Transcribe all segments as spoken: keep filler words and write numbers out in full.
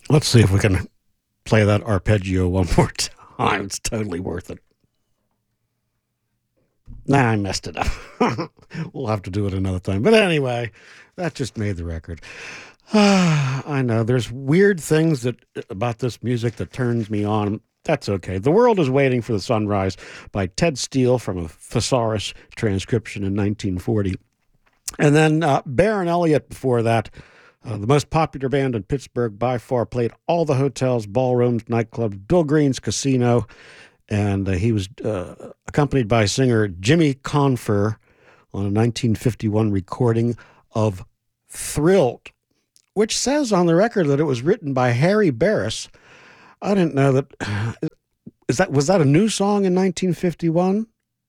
Let's see if we can play that arpeggio one more time. It's totally worth it. Nah, I messed it up. We'll have to do it another time. But anyway, that just made the record. Ah, I know there's weird things that about this music that turns me on. That's okay. The World is Waiting for the Sunrise by Ted Steele from a thesaurus transcription in nineteen forty. And then uh, Baron Elliott before that, uh, the most popular band in Pittsburgh by far, played all the hotels, ballrooms, nightclubs, Bill Green's Casino, and uh, he was uh, accompanied by singer Jimmy Confer on a nineteen fifty-one recording of Thrilled, which says on the record that it was written by Harry Barris. I didn't know that. Is that was that a new song in nineteen fifty-one?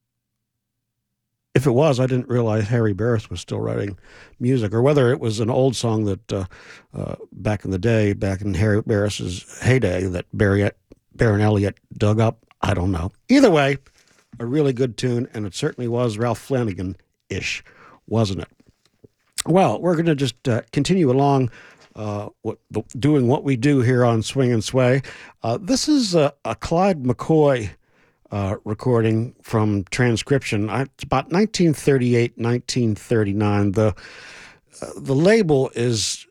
If it was, I didn't realize Harry Barris was still writing music, or whether it was an old song that uh, uh, back in the day, back in Harry Barris's heyday, that Barry, Baron Elliott dug up. I don't know. Either way, a really good tune, and it certainly was Ralph Flanagan-ish, wasn't it? Well, we're going to just uh, continue along uh, what, the, doing what we do here on Swing and Sway. Uh, this is a, a Clyde McCoy uh, recording from transcription. I, it's about nineteen thirty-eight, nineteen thirty-nine. The, uh, the label is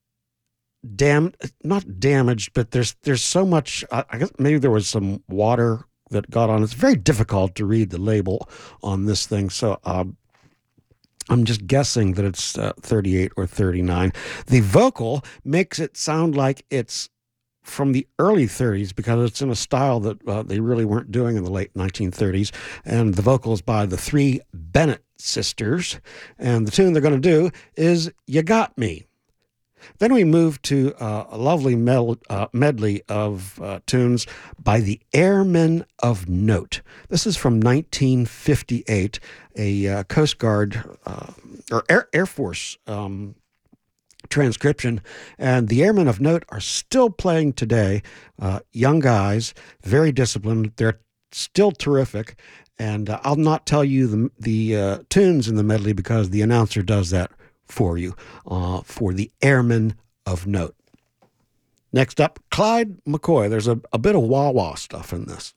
dam not damaged, but there's there's so much. I, I guess maybe there was some water that got on. It's very difficult to read the label on this thing. So uh, I'm just guessing that it's uh, thirty-eight or thirty-nine. The vocal makes it sound like it's from the early thirties because it's in a style that uh, they really weren't doing in the late nineteen thirties. And the vocals by the three Bennett sisters. And the tune they're going to do is You Got Me. Then we move to uh, a lovely mel- uh, medley of uh, tunes by the Airmen of Note. This is from nineteen fifty-eight, a uh, Coast Guard uh, or Air, Air Force um, transcription. And the Airmen of Note are still playing today. Uh, young guys, very disciplined. They're still terrific. And uh, I'll not tell you the, the uh, tunes in the medley because the announcer does that for you, uh, for the Airmen of Note. Next up, Clyde McCoy. There's a, a bit of wah-wah stuff in this.